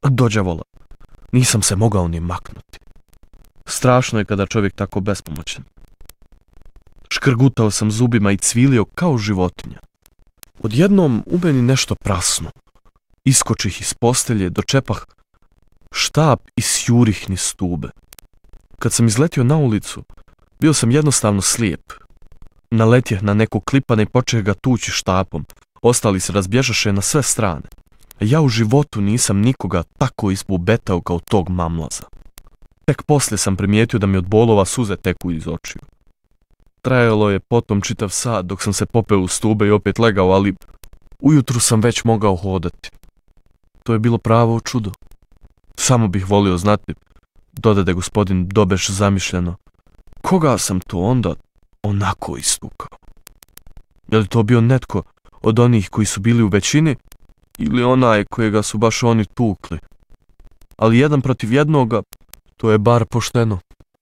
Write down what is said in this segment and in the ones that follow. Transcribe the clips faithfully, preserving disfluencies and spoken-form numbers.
dođavola. Nisam se mogao ni maknuti. Strašno je kada čovjek tako bespomoćan. Škrgutao sam zubima i cvilio kao životinja. Odjednom u meni nešto prasno. Iskočih iz postelje, dočepah štap i sjurih niz stube. Kad sam izletio na ulicu, bio sam jednostavno slijep. Naletjeh na nekog klipana i počeh ga tući štapom. Ostali se razbježaše na sve strane. Ja u životu nisam nikoga tako izbubetao kao tog mamlaza. Tek poslije sam primijetio da mi od bolova suze teku iz očiju. Trajalo je potom čitav sat dok sam se popeo u stube i opet legao, ali ujutru sam već mogao hodati. To je bilo pravo čudo. Samo bih volio znati, dodade gospodin Dobeš zamišljeno, koga sam to onda onako istukao. Je li to bio netko od onih koji su bili u većini ili onaj kojega su baš oni tukli? Ali jedan protiv jednoga, to je bar pošteno.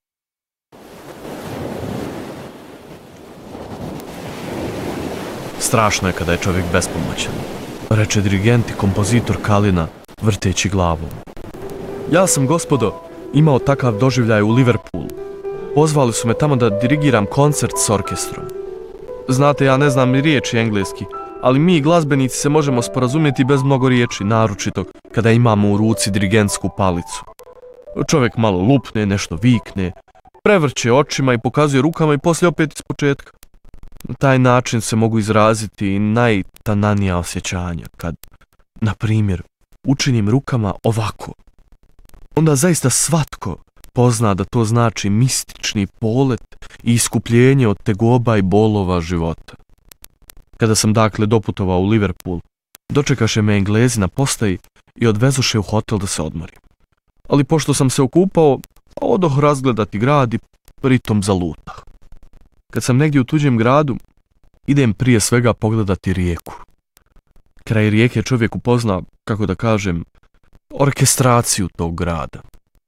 Strašno je kada je čovjek bespomoćan, reče dirigent i kompozitor Kalina, vrteći glavom. Ja sam, gospodo, imao takav doživljaj u Liverpoolu. Pozvali su me tamo da dirigiram koncert s orkestrom. Znate, ja ne znam ni riječi engleski, ali mi glazbenici se možemo sporazumjeti bez mnogo riječi, naročito kada imamo u ruci dirigentsku palicu. Čovjek malo lupne, nešto vikne, prevrće očima i pokazuje rukama i poslije opet iz početka. Na taj način se mogu izraziti i najtananija osjećanja, kad, na primjer, učinim rukama ovako. Onda zaista svatko pozna da to znači mistični polet i iskupljenje od tegoba i bolova života. Kada sam dakle doputovao u Liverpool, dočekaše me Englezi na postaji i odvezoše u hotel da se odmorim. Ali pošto sam se okupao, odoh razgledati grad i pritom zalutah. Kad sam negdje u tuđem gradu, idem prije svega pogledati rijeku. Kraj rijeke čovjek upozna, kako da kažem, orkestraciju tog grada.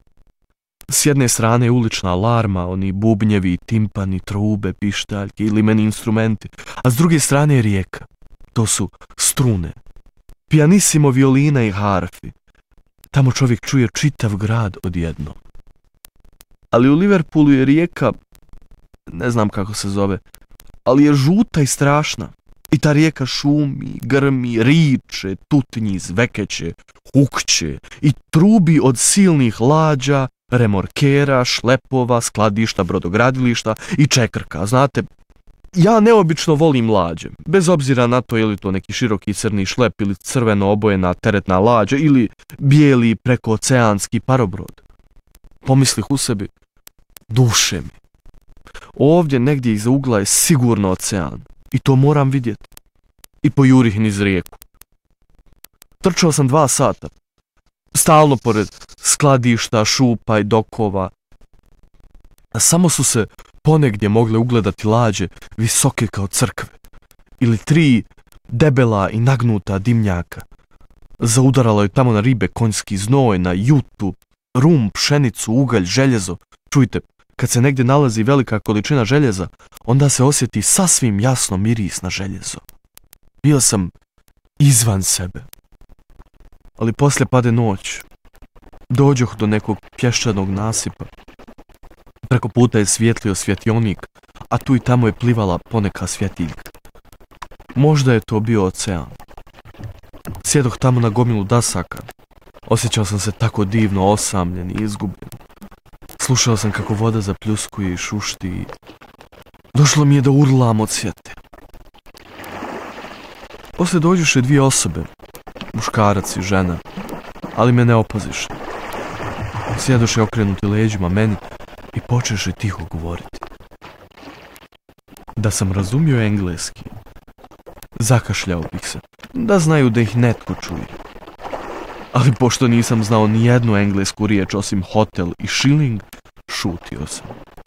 S jedne strane je ulična alarma, oni bubnjevi, timpani, trube, pištaljke i limeni instrumenti, a s druge strane je rijeka. To su strune, pijanissimo violina i harfi. Tamo čovjek čuje čitav grad odjednom. Ali u Liverpoolu je rijeka, ne znam kako se zove, ali je žuta i strašna. I ta rijeka šumi, grmi, riče, tutnji, zvekeće, hukće i trubi od silnih lađa, remorkera, šlepova, skladišta, brodogradilišta i čekrka. Znate, ja neobično volim lađe, bez obzira na to je li to neki široki crni šlep ili crveno obojena teretna lađa ili bijeli prekooceanski parobrod. Pomislih u sebi, duše mi. Ovdje negdje iza ugla je sigurno ocean i to moram vidjeti. I pojurih niz rijeku. Trčao sam dva sata, stalno pored skladišta, šupa i dokova. A samo su se ponegdje mogle ugledati lađe visoke kao crkve ili tri debela i nagnuta dimnjaka. Zaudaralo je tamo na ribe konjski znoj, na jutu, rum, pšenicu, ugalj, željezo. Čujte, kad se negdje nalazi velika količina željeza, onda se osjeti sasvim jasno miris na željezo. Bio sam izvan sebe. Ali poslije pade noć. Dođoh do nekog pješčanog nasipa. Preko puta je svijetlio svjetionik, a tu i tamo je plivala poneka svjetiljka. Možda je to bio ocean. Sjedoh tamo na gomilu dasaka. Osjećao sam se tako divno osamljen i izgubljen. Slušao sam kako voda zapljuskuje i šušti i došlo mi je da urlam od sjete. Poslije dođuše dvije osobe, muškarac i žena, ali me ne opoziše. Sjedoše okrenuti leđima meni i počeše tiho govoriti. Da sam razumio engleski, zakašljao bih se, da znaju da ih netko čuje. Ali pošto nisam znao ni jednu englesku riječ osim hotel i shilling, šutio sam.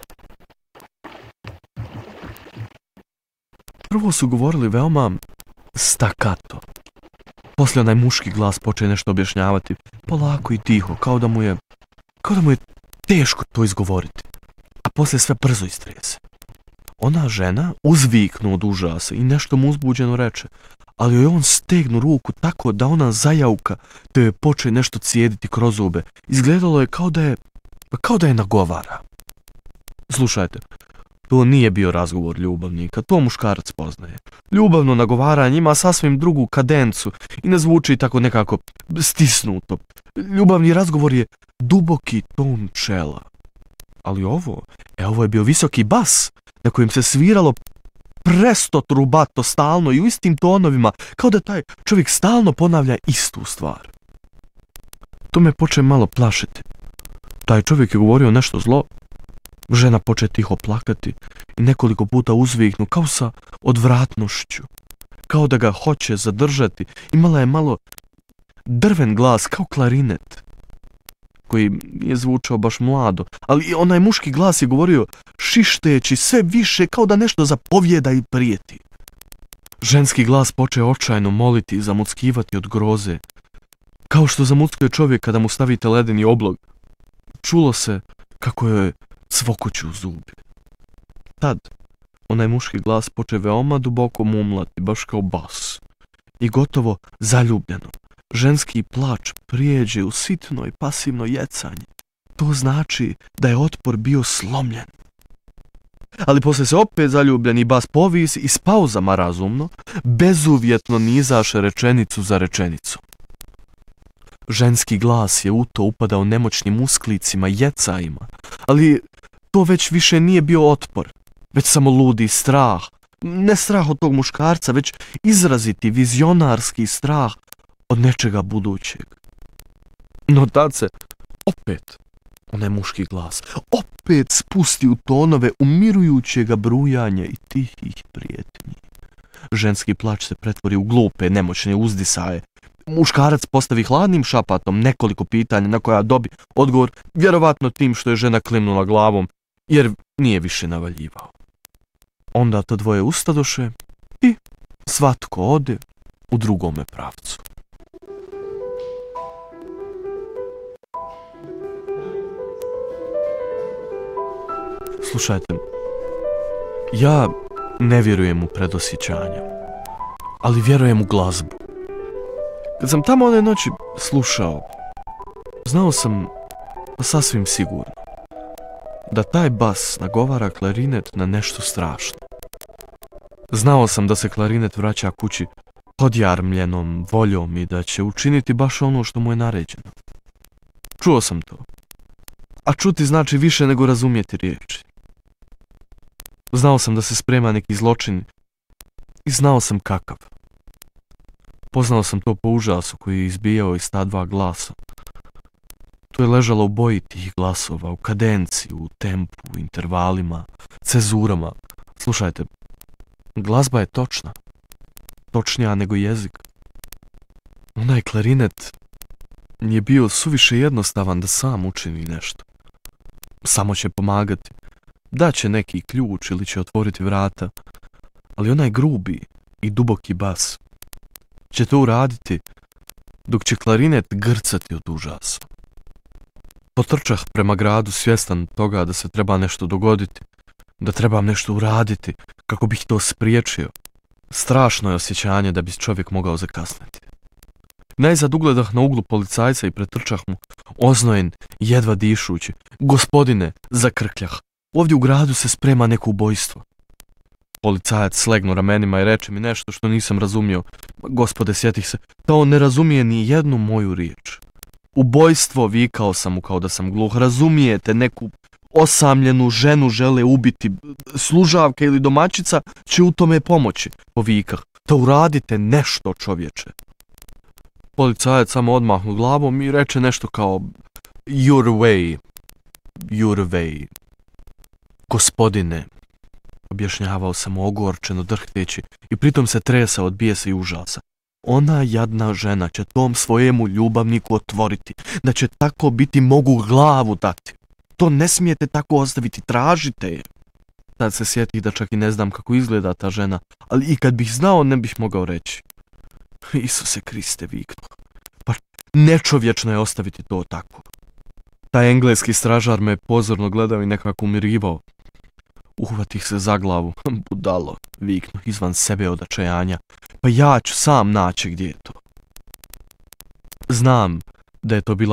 Prvo su govorili veoma stakato. Poslije onaj muški glas počeo nešto objašnjavati, polako i tiho, kao da mu je, kao da mu je teško to izgovoriti. A poslije sve brzo istrese. Ona žena uzviknu od užasa i nešto mu uzbuđeno reče, ali joj on stegnu ruku tako da ona zajauka, te joj poče nešto cijediti kroz zube. Izgledalo je kao da je, kao da je nagovara. Slušajte, to nije bio razgovor ljubavnika, to muškarac poznaje. Ljubavno nagovaranje ima sasvim drugu kadencu i ne zvuči tako nekako stisnuto. Ljubavni razgovor je duboki ton čela. Ali ovo, e ovo je bio visoki bas na kojem se sviralo presto trubato stalno i u istim tonovima, kao da taj čovjek stalno ponavlja istu stvar. To me poče malo plašiti. Taj čovjek je govorio nešto zlo, žena poče tiho plakati i nekoliko puta uzviknu kao sa odvratnošću, kao da ga hoće zadržati. Imala je malo drven glas kao klarinet, koji je zvučao baš mlado, ali onaj muški glas je govorio šišteći sve više kao da nešto zapovjeda i prijeti. Ženski glas poče očajno moliti i zamuckivati od groze, kao što zamuckuje čovjek kada mu stavite ledeni oblog. Čulo se kako joj cvokuću zubi. Tad onaj muški glas poče veoma duboko mumlati, baš kao bas, i gotovo zaljubljeno. Ženski plač prijeđe u sitno i pasivno jecanje. To znači da je otpor bio slomljen. Ali poslije se opet zaljubljeni bas povisi i s pauzama razumno, bezuvjetno nizaše rečenicu za rečenicu. Ženski glas je u to upadao nemoćnim usklicima, jecajima, ali to već više nije bio otpor, već samo ludi strah. Ne strah od tog muškarca, već izraziti vizionarski strah od nečega budućeg. No tad se opet onaj muški glas opet spusti u tonove umirujućega brujanja i tihih prijetnji. Ženski plač se pretvori u glupe, nemoćne uzdisaje. Muškarac postavi hladnim šapatom nekoliko pitanja na koja dobi odgovor, vjerovatno tim što je žena klimnula glavom, jer nije više navaljivao. Onda to dvoje ustadoše i svatko ode u drugome pravcu. Slušajte, ja ne vjerujem u predosjećanja, ali vjerujem u glazbu. Kad sam tamo one noći slušao, znao sam sasvim sigurno da taj bas nagovara klarinet na nešto strašno. Znao sam da se klarinet vraća kući podjarmljenom voljom i da će učiniti baš ono što mu je naređeno. Čuo sam to. A čuti znači više nego razumjeti riječi. Znao sam da se sprema neki zločin i znao sam kakav. Poznao sam to po užasu koji je izbijao iz ta dva glasa. To je ležalo u boji tih glasova, u kadenciji, u tempu, u intervalima, cezurama. Slušajte, glazba je točna. Točnija nego jezik. Onaj klarinet je bio suviše jednostavan da sam učini nešto. Samo će pomagati. Daće neki ključ ili će otvoriti vrata. Ali onaj grubi i duboki bas će to uraditi dok će klarinet grcati od užasa. Potrčah prema gradu svjestan toga da se treba nešto dogoditi, da trebam nešto uraditi kako bih to spriječio. Strašno je osjećanje da bi čovjek mogao zakasniti. Najzad ugledah na uglu policajca i pretrčah mu, oznojen, jedva dišući. Gospodine, zakrkljah, ovdje u gradu se sprema neko ubojstvo. Policajac slegnu ramenima i reče mi nešto što nisam razumio. Gospode, sjetih se, da on ne razumije ni jednu moju riječ. Ubojstvo, vikao sam mu kao da sam gluh. Razumijete, neku osamljenu ženu žele ubiti. Služavka ili domaćica će u tome pomoći, povikah. Da uradite nešto, čovječe. Policajac samo odmahnu glavom i reče nešto kao your way, your way. Gospodine, objašnjavao sam ogorčeno drhteći i pritom se tresa od bijesa i užasa. Ona jadna žena će tom svojemu ljubavniku otvoriti, da će tako biti mogu glavu dati. To ne smijete tako ostaviti, tražite je. Tad se sjetih da čak i ne znam kako izgleda ta žena, ali i kad bih znao ne bih mogao reći. Isuse Kriste, viknuh. Pa nečovječno je ostaviti to tako. Taj engleski stražar me pozorno gledao i nekako umirivao. Uhvatih se za glavu. Budalo, viknuh izvan sebe od očajanja. Pa ja ću sam naći gdje je to. Znam da je to bila